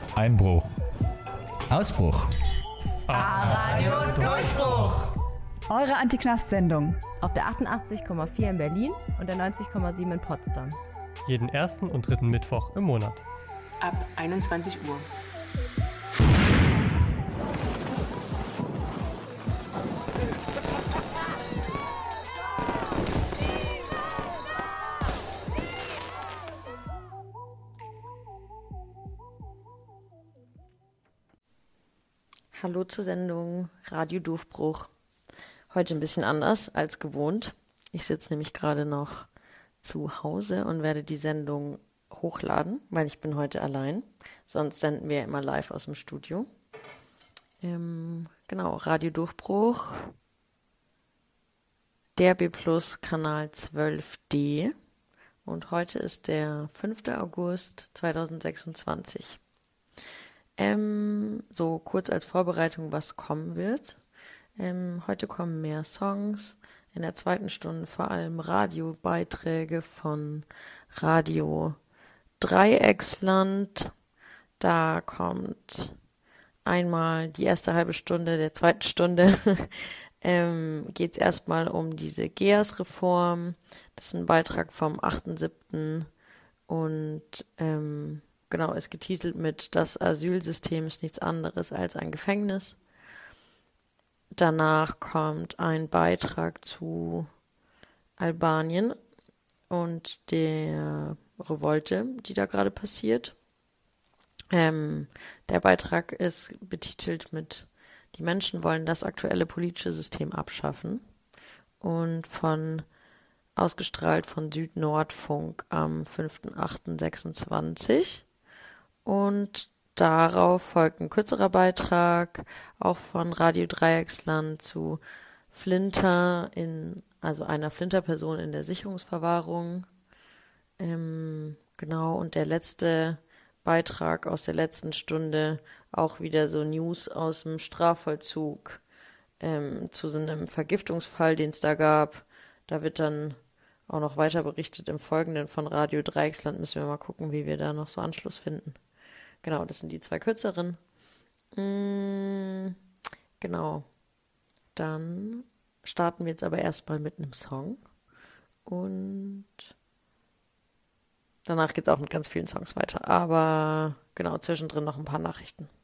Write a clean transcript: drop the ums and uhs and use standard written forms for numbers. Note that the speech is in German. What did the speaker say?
Einbruch. Ausbruch. Radio Durchbruch. Eure Anti-Knast-Sendung. Auf der 88,4 in Berlin und der 90,7 in Potsdam. Jeden ersten und dritten Mittwoch im Monat. Ab 21 Uhr. Hallo zur Sendung Radio Durchbruch. Heute ein bisschen anders als gewohnt. Ich sitze nämlich gerade noch zu Hause und werde die Sendung hochladen, weil ich bin heute allein. Sonst senden wir ja immer live aus dem Studio. Genau, Radio Durchbruch, DRB Plus Kanal 12D. Und heute ist der 5. August 2026. So kurz als Vorbereitung, was kommen wird. Heute kommen mehr Songs. In der zweiten Stunde vor allem Radiobeiträge von Radio Dreiecksland. Da kommt einmal die erste halbe Stunde der zweiten Stunde. Geht es erstmal um diese GEAS-Reform. Das ist ein Beitrag vom 8.7. Und genau, ist getitelt mit „Das Asylsystem ist nichts anderes als ein Gefängnis". Danach kommt ein Beitrag zu Albanien und der Revolte, die da gerade passiert. Der Beitrag ist betitelt mit „Die Menschen wollen das aktuelle politische System abschaffen" und ausgestrahlt von Süd-Nordfunk am 5.8.26. Und darauf folgt ein kürzerer Beitrag, auch von Radio Dreiecksland zu Flinter, also einer Flinter-Person in der Sicherungsverwahrung. Genau, und der letzte Beitrag aus der letzten Stunde, auch wieder so News aus dem Strafvollzug zu so einem Vergiftungsfall, den es da gab. Da wird dann auch noch weiter berichtet im Folgenden von Radio Dreiecksland. Müssen wir mal gucken, wie wir da noch so Anschluss finden. Genau, das sind die zwei kürzeren. Genau. Dann starten wir jetzt aber erstmal mit einem Song. Und danach geht es auch mit ganz vielen Songs weiter. Aber genau, zwischendrin noch ein paar Nachrichten.